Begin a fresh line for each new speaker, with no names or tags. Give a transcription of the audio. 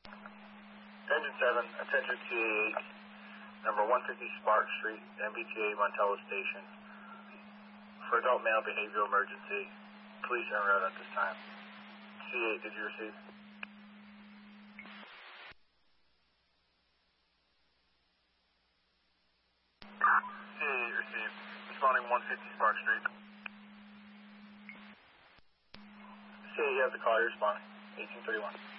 Engine 7, attention CA8, number 150 Spark Street, MBTA Montello Station. For adult male behavioral emergency, police en route at this time. C8, did you receive? C8 received. Responding 150 Spark Street. C8, you have the call, you're responding. 1831.